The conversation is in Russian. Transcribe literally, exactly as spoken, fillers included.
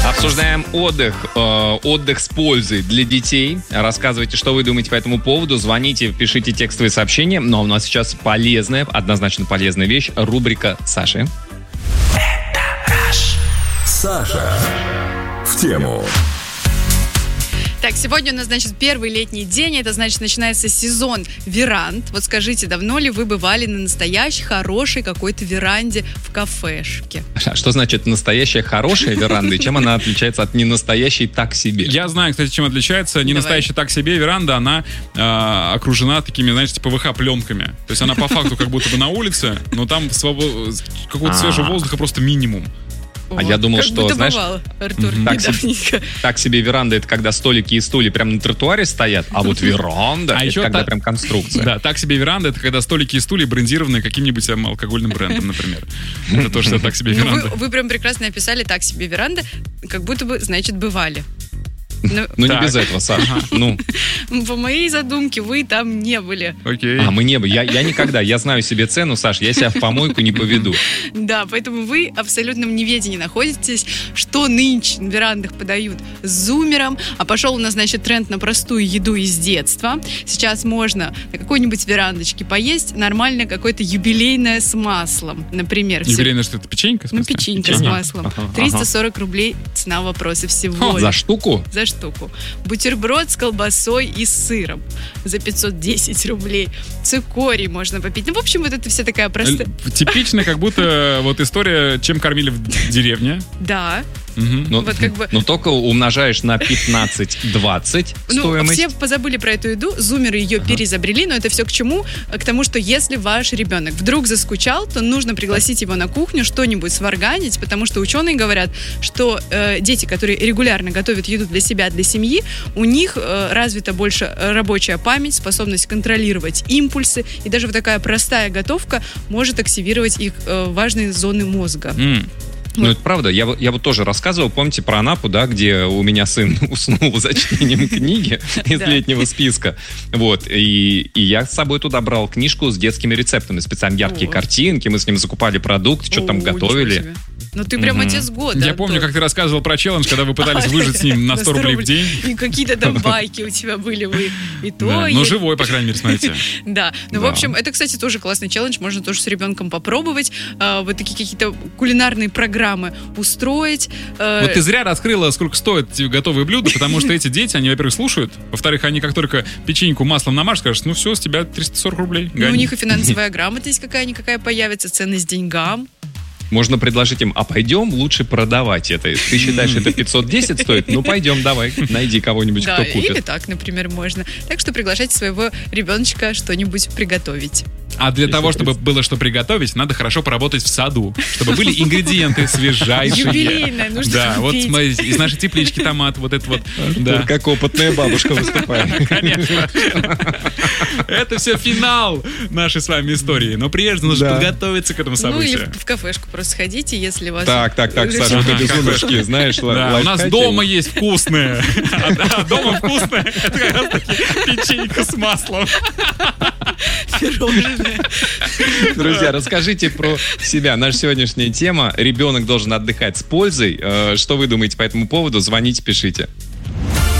Обсуждаем отдых, э, отдых с пользой для детей. Рассказывайте, что вы думаете по этому поводу. Звоните, пишите текстовые сообщения. Но у нас сейчас полезная, однозначно полезная вещь. Рубрика Саши. Саша в тему. Так, сегодня у нас, значит, первый летний день. Это, значит, начинается сезон веранд. Вот скажите, давно ли вы бывали на настоящей, хорошей какой-то веранде в кафешке? А что значит настоящая хорошая веранда? И чем она отличается от ненастоящей так себе? Я знаю, кстати, чем отличается. Ненастоящая так себе веранда, она э, окружена такими, знаете, пэ вэ ха-пленками. То есть она по факту как будто бы на улице, но там свобод... какого-то свежего воздуха просто минимум. А О, я думал, как что, будто знаешь, бывало, Артур, так, недавненько. так себе веранда — это когда столики и стулья прямо на тротуаре стоят, а вот веранда — а это когда та... прям конструкция. Да, так себе веранда — это когда столики и стулья брендированы каким-нибудь там, алкогольным брендом, например. Это то, что так себе веранда. Ну, вы, вы прям прекрасно описали так себе веранда, как будто бы, значит, бывали. Ну, ну не без этого, Саша. Ну. По моей задумке, вы там не были. Окей. А, мы не были. Я, я никогда. Я знаю себе цену, Саш. Я себя в помойку не поведу. Да, поэтому вы абсолютно в неведении находитесь, что нынче на верандах подают с зумером. А пошел у нас, значит, тренд на простую еду из детства. Сейчас можно на какой-нибудь верандочке поесть нормальное какое-то юбилейное с маслом, например. Юбилейное, что это, печенька? Ну, печенька Печенье. с маслом. Ага, триста сорок рублей цена вопроса всего. О, за штуку? За штуку. Бутерброд с колбасой и сыром за пятьсот десять рублей. Цикорий можно попить. Ну, в общем, вот это вся такая простая... Типично, как будто вот история, чем кормили в деревне. Да. Угу. Ну, вот как бы... ну, только умножаешь на пятнадцать-двадцать стоимость. Ну, все позабыли про эту еду, зумеры ее ага. переизобрели, но это все к чему? К тому, что если ваш ребенок вдруг заскучал, то нужно пригласить его на кухню, что-нибудь сварганить, потому что ученые говорят, что э, дети, которые регулярно готовят еду для себя, для семьи, у них э, развита больше рабочая память, способность контролировать импульсы, и даже вот такая простая готовка может активировать их э, важные зоны мозга. Mm. Ну, это правда. Я, я вот тоже рассказывал, помните про Анапу, да, где у меня сын уснул за чтением книги из летнего списка. Вот. И, и я с собой туда брал книжку с детскими рецептами. Специально яркие картинки. Мы с ним закупали продукты, что там готовили. Ну, ты прям отец года. Я помню, как ты рассказывал про челлендж, когда вы пытались выжить с ним на сто рублей в день. И какие-то там байки у тебя были. Вы и то. Да, ну, живой, по крайней мере, смотрите. Да. Ну, в общем, это, кстати, тоже классный челлендж. Можно тоже с ребенком попробовать. Вот такие какие-то кулинарные программы устроить. Вот ты зря раскрыла, сколько стоят готовые блюда, потому что эти дети, они, во-первых, слушают. Во-вторых, они как только печеньку маслом намажут, скажут, ну все, с тебя триста сорок рублей. Ну, у них и финансовая грамотность какая-никакая появится, ценность деньгам. Можно предложить им, а пойдем лучше продавать это. Ты считаешь, это пятьсот десять стоит? Ну, пойдем, давай, найди кого-нибудь, да, кто купит. Или так, например, можно. Так что приглашайте своего ребеночка что-нибудь приготовить. А для Если того, чтобы было что приготовить, надо хорошо поработать в саду, чтобы были ингредиенты свежайшие. Юбилейное, нужно Да, вот купить. смотрите, из нашей теплички томат, вот это вот. Да. Как опытная бабушка выступает. Конечно. Это все финал нашей с вами истории. Но прежде нужно Да. подготовиться к этому событию. Ну или в кафешку просто сходите, если вас... Так, так, так, Саша, вот эти зубочки, знаешь, Да, у нас лайфхаки. дома есть вкусные. А дома вкусные, это как раз таки печенька с маслом. Пирожное. Друзья, расскажите про себя. Наша сегодняшняя тема: ребенок должен отдыхать с пользой. Э, Что вы думаете по этому поводу? Звоните, пишите.